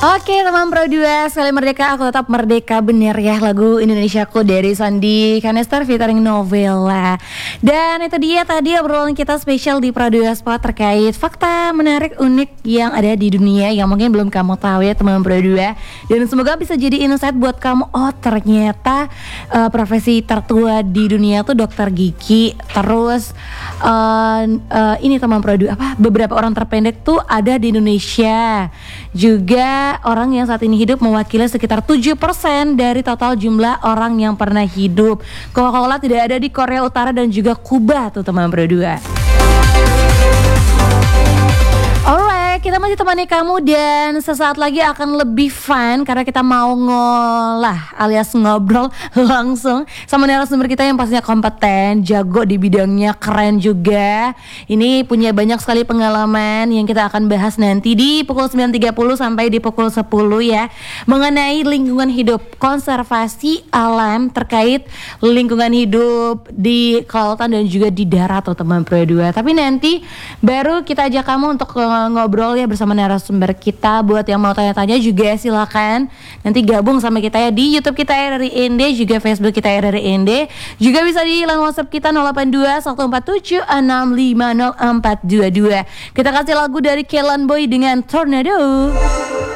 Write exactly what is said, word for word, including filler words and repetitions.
Oke teman Pro dua, sekali merdeka aku tetap merdeka, bener ya, lagu Indonesiaku dari Sandi Kanester featuring Novella. Dan itu dia tadi obrolan kita spesial di Pro dua Spot terkait fakta menarik unik yang ada di dunia yang mungkin belum kamu tahu ya teman Pro dua. Dan semoga bisa jadi insight buat kamu, oh ternyata uh, profesi tertua di dunia tuh dokter gigi. Terus uh, uh, ini teman Pro dua, apa beberapa orang terpendek tuh ada di Indonesia. Juga orang yang saat ini hidup mewakili sekitar tujuh persen dari total jumlah orang yang pernah hidup. Coca-Cola tidak ada di Korea Utara dan juga Kuba tuh teman Pro dua. Alright, kita masih temani kamu dan sesaat lagi akan lebih fun karena kita mau ngolah alias ngobrol langsung sama narasumber kita yang pastinya kompeten, jago di bidangnya, keren juga. Ini punya banyak sekali pengalaman yang kita akan bahas nanti di pukul sembilan tiga puluh sampai di pukul sepuluh ya, mengenai lingkungan hidup, konservasi alam terkait lingkungan hidup di kelautan dan juga di darat tuh teman Pro dua. Tapi nanti baru kita ajak kamu untuk ngobrol ya bersama narasumber kita. Buat yang mau tanya-tanya juga silakan nanti gabung sama kita ya di YouTube kita R R I N D, juga Facebook kita R R I N D. Juga bisa di line WhatsApp kita nol delapan dua satu empat tujuh enam lima nol empat dua dua. Kita kasih lagu dari Kelan Boy dengan Tornado.